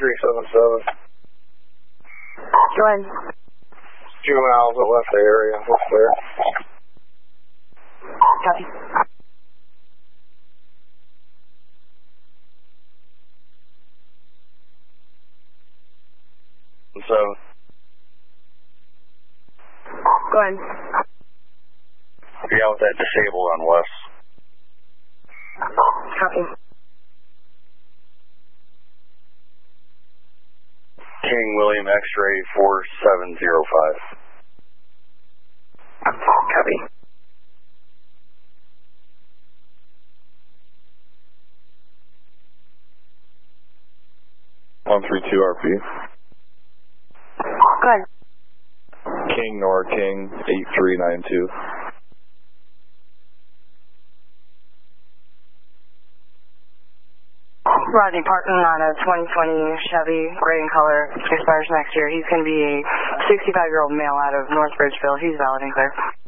8377. Go ahead. Juveniles that left the area. What's there? Copy. So. Go ahead. Yeah, with that disabled on West. Copy. King William X-ray 4705. Copy. (132 RP). Go ahead. King Nor King 8392. Rodney parking on a 2020 Chevy, gray in color, expires next year. He's going to be a 65-year-old male out of North Bridgeville. He's valid and clear.